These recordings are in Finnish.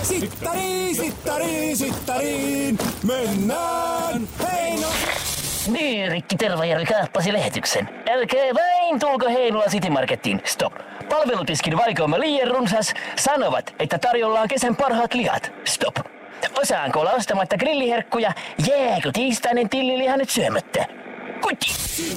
Sittariin, mennään, Heino! Niin, Rikki Tervajärvi kaappasi lähetyksen. Älkää vain tulko Heinola City Marketiin, stop. Palvelutiskin valikoima liian runsas, sanovat, että tarjolla on kesän parhaat lihat, stop. Osaanko olla ostamatta grilliherkkuja, jääkö tiistainen tilliliha nyt syömättä? Kuti!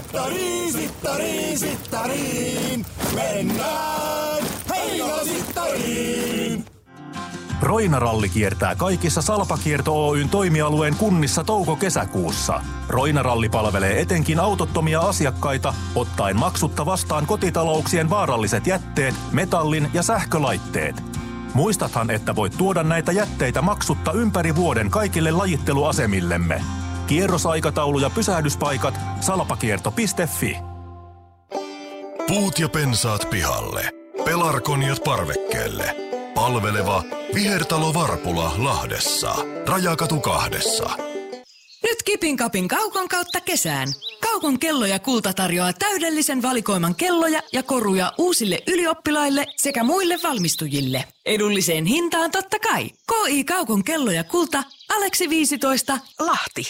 Sittariin, mennään, Heinola Sittariin! Roina-ralli kiertää kaikissa Salpakierto Oyn toimialueen kunnissa touko-kesäkuussa. Roina-ralli palvelee etenkin autottomia asiakkaita, ottaen maksutta vastaan kotitalouksien vaaralliset jätteet, metallin ja sähkölaitteet. Muistathan, että voit tuoda näitä jätteitä maksutta ympäri vuoden kaikille lajitteluasemillemme. Kierrosaikataulu ja pysähdyspaikat salpakierto.fi. Puut ja pensaat pihalle. Pelargoniat parvekkeelle. Palveleva Vihertalo Varpula Lahdessa. Rajakatu 2. Nyt Kipin Kapin Kaukon kautta kesään. Kaukon Kello ja Kulta tarjoaa täydellisen valikoiman kelloja ja koruja uusille ylioppilaille sekä muille valmistujille. Edulliseen hintaan totta kai. KI Kaukon Kello ja Kulta, Aleksi 15, Lahti.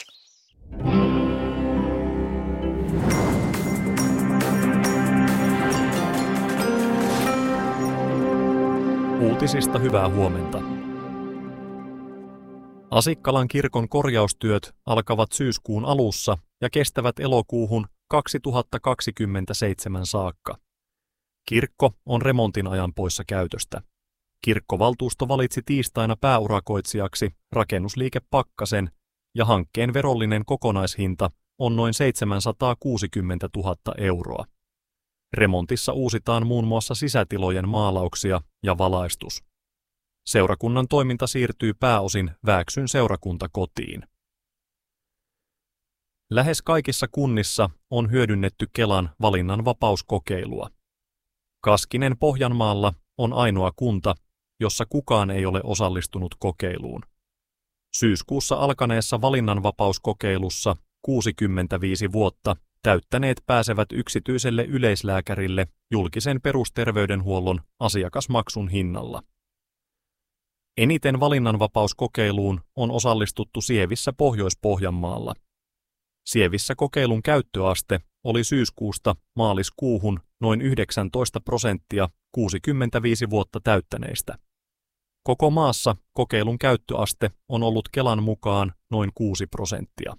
Uutisista hyvää huomenta. Asikkalan kirkon korjaustyöt alkavat syyskuun alussa ja kestävät elokuuhun 2027 saakka. Kirkko on remontin ajan poissa käytöstä. Kirkkovaltuusto valitsi tiistaina pääurakoitsijaksi rakennusliike Pakkasen ja hankkeen verollinen kokonaishinta on noin 760 000 euroa. Remontissa uusitaan muun muassa sisätilojen maalauksia ja valaistus. Seurakunnan toiminta siirtyy pääosin Vääksyn seurakuntakotiin. Lähes kaikissa kunnissa on hyödynnetty Kelan valinnanvapauskokeilua. Kaskinen Pohjanmaalla on ainoa kunta, jossa kukaan ei ole osallistunut kokeiluun. Syyskuussa alkaneessa valinnanvapauskokeilussa 65 vuotta täyttäneet pääsevät yksityiselle yleislääkärille julkisen perusterveydenhuollon asiakasmaksun hinnalla. Eniten valinnanvapauskokeiluun on osallistuttu Sievissä Pohjois-Pohjanmaalla. Sievissä kokeilun käyttöaste oli syyskuusta maaliskuuhun noin 19% 65 vuotta täyttäneistä. Koko maassa kokeilun käyttöaste on ollut Kelan mukaan noin 6%.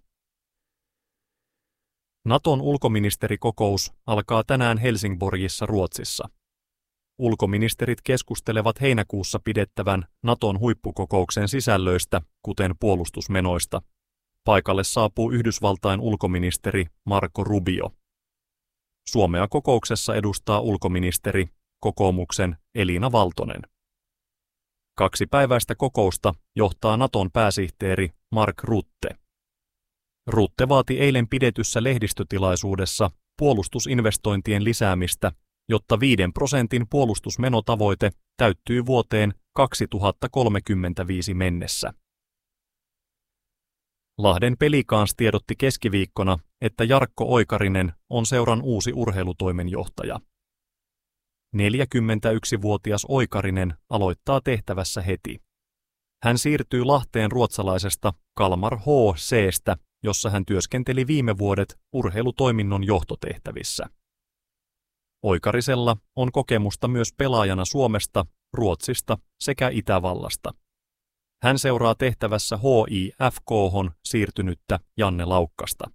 Naton ulkoministerikokous alkaa tänään Helsingborgissa Ruotsissa. Ulkoministerit keskustelevat heinäkuussa pidettävän Naton huippukokouksen sisällöistä, kuten puolustusmenoista. Paikalle saapuu Yhdysvaltain ulkoministeri Marco Rubio. Suomea kokouksessa edustaa ulkoministeri, kokoomuksen Elina Valtonen. 2-päiväistä kokousta johtaa Naton pääsihteeri Mark Rutte. Rutte vaati eilen pidetyssä lehdistötilaisuudessa puolustusinvestointien lisäämistä, jotta 5% puolustusmenotavoite täyttyy vuoteen 2035 mennessä. Lahden Pelikans tiedotti keskiviikkona, että Jarkko Oikarinen on seuran uusi urheilutoimenjohtaja. 41-vuotias Oikarinen aloittaa tehtävässä heti. Hän siirtyy Lahteen ruotsalaisesta Kalmar HC:stä, jossa hän työskenteli viime vuodet urheilutoiminnon johtotehtävissä. Oikarisella on kokemusta myös pelaajana Suomesta, Ruotsista sekä Itävallasta. Hän seuraa tehtävässä HIFK:hon siirtynyttä Janne Laukkasta.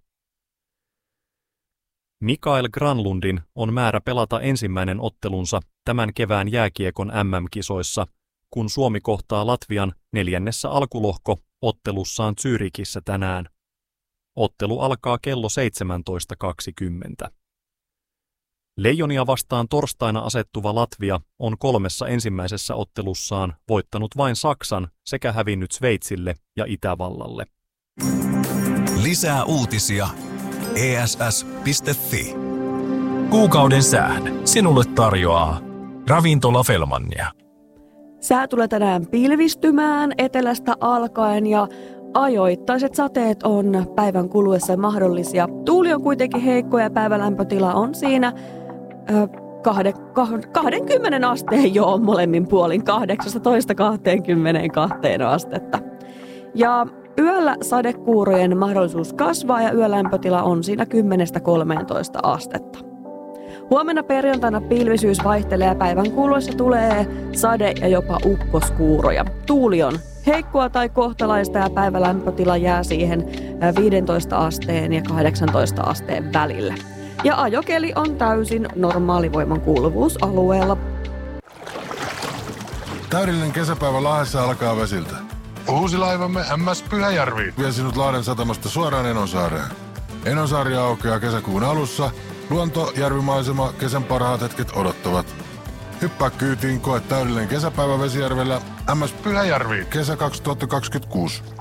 Mikael Granlundin on määrä pelata ensimmäinen ottelunsa tämän kevään jääkiekon MM-kisoissa, kun Suomi kohtaa Latvian 4. alkulohko-ottelussaan Zyrikissä tänään. Ottelu alkaa kello 17.20. Leijonia vastaan torstaina asettuva Latvia on 3 ensimmäisessä ottelussaan voittanut vain Saksan sekä hävinnyt Sveitsille ja Itävallalle. Lisää uutisia ESS.fi. Kuukauden sään sinulle tarjoaa Ravintola Fellmania. Sää tulee tänään pilvistymään etelästä alkaen ja ajoittaiset sateet on päivän kuluessa mahdollisia. Tuuli on kuitenkin heikko ja päivän lämpötila on siinä 20 asteen joo molemmin puolin, 18-22 astetta. Ja yöllä sadekuurojen mahdollisuus kasvaa ja yölämpötila on siinä 10-13 astetta. Huomenna perjantaina pilvisyys vaihtelee ja päivän kuluessa tulee sade- ja jopa ukkoskuuroja. Tuuli on heikkoa tai kohtalaista ja päivälämpötila jää siihen 15 asteen ja 18 asteen välillä. Ja ajokeli on täysin normaalivoiman kuuluvuusalueella. Täydellinen kesäpäivä Lahdessa alkaa vesiltä. Uusi laivamme MS Pyhäjärvi vie sinut Lahden satamasta suoraan Enonsaareen. Enonsaari aukeaa kesäkuun alussa. Luonto, järvimaisema, kesän parhaat hetket odottavat. Hyppää kyytiin, koe täydellinen kesäpäivä Vesijärvellä. MS Pyhäjärvi, kesä 2026.